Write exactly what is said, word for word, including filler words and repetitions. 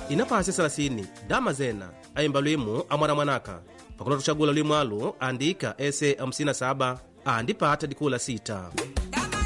inapasi thelathini damazena ayimba lwimu amwana mwanaka pakuno tuchagula lwimu alu andika ese hamsini na saba andipata dikula sita.